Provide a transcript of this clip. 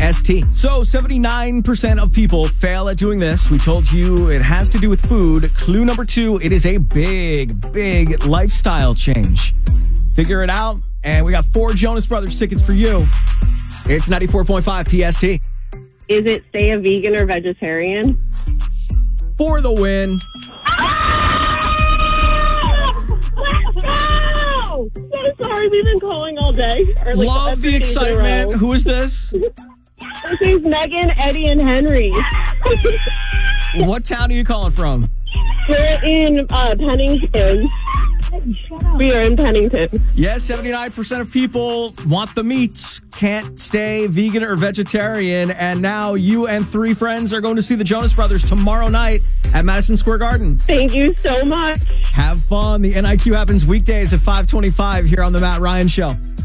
PST. So 79% of people fail at doing this. We told you it has to do with food. Clue number 2, it is a big lifestyle change. Figure it out, and we got 4 Jonas Brothers tickets for you. It's 94.5 PST. Is it stay a vegan or vegetarian? For the win. Let's go! So sorry, we've been calling all day. Love the excitement. Who is this? This is Megan, Eddie, and Henry. What town are you calling from? We're in Pennington. We are in Pennington. Yes, 79% of people want the meats, can't stay vegan or vegetarian, and now you and 3 friends are going to see the Jonas Brothers tomorrow night at Madison Square Garden. Thank you so much. Have fun. The NIQ happens weekdays at 5:25 here on The Matt Ryan Show.